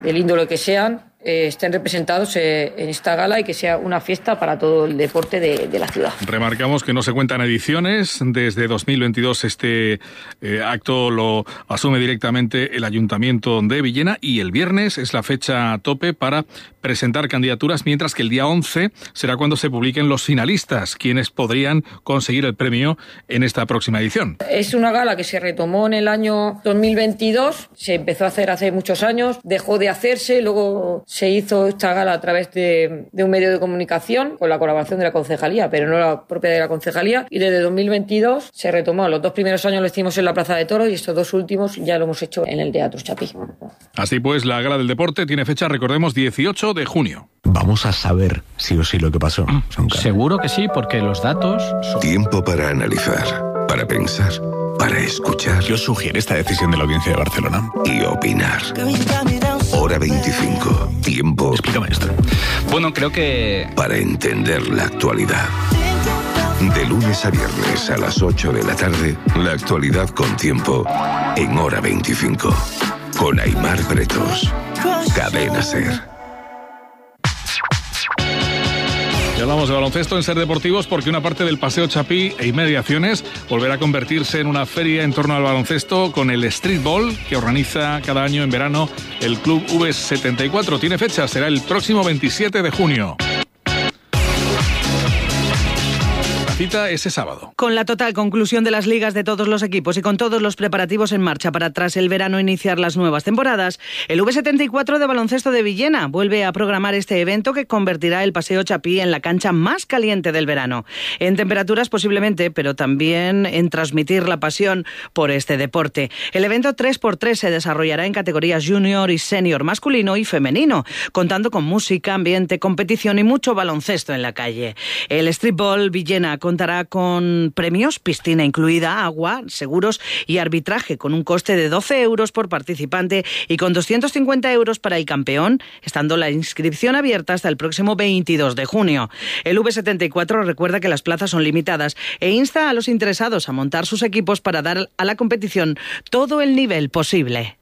del índole que sean, estén representados en esta gala y que sea una fiesta para todo el deporte de la ciudad. Remarcamos que no se cuentan ediciones. Desde 2022 este acto lo asume directamente el Ayuntamiento de Villena y el viernes es la fecha tope para presentar candidaturas, mientras que el día 11 será cuando se publiquen los finalistas, quienes podrían conseguir el premio en esta próxima edición. Es una gala que se retomó en el año 2022, se empezó a hacer hace muchos años, dejó de hacerse, luego se hizo esta gala a través de un medio de comunicación con la colaboración de la concejalía, pero no la propia de la concejalía, y desde 2022 se retomó. Los 2 primeros años lo hicimos en la Plaza de Toros y estos 2 últimos ya lo hemos hecho en el Teatro Chapí. Así pues, la Gala del Deporte tiene fecha, recordemos, 18 de junio. Vamos a saber sí o sí lo que pasó. Seguro que sí, porque los datos son... Tiempo para analizar, para pensar, para escuchar. Yo sugiero esta decisión de la Audiencia de Barcelona. Y opinar. Hora 25. Tiempo. Explícame esto. Bueno, creo que... para entender la actualidad. De lunes a viernes a las 8 de la tarde, la actualidad con tiempo en Hora 25. Con Aimar Bretos. Cadena SER. Ya hablamos de baloncesto en SER Deportivos porque una parte del Paseo Chapí e inmediaciones volverá a convertirse en una feria en torno al baloncesto con el Streetball que organiza cada año en verano el Club V74. Tiene fecha, será el próximo 27 de junio. Cita ese sábado. Con la total conclusión de las ligas de todos los equipos y con todos los preparativos en marcha para tras el verano iniciar las nuevas temporadas, el V74 de baloncesto de Villena vuelve a programar este evento que convertirá el Paseo Chapí en la cancha más caliente del verano. En temperaturas posiblemente, pero también en transmitir la pasión por este deporte. El evento 3x3 se desarrollará en categorías junior y senior masculino y femenino, contando con música, ambiente, competición y mucho baloncesto en la calle. El Streetball Villena contará con premios, piscina incluida, agua, seguros y arbitraje, con un coste de 12 euros por participante y con 250 euros para el campeón, estando la inscripción abierta hasta el próximo 22 de junio. El V74 recuerda que las plazas son limitadas e insta a los interesados a montar sus equipos para dar a la competición todo el nivel posible.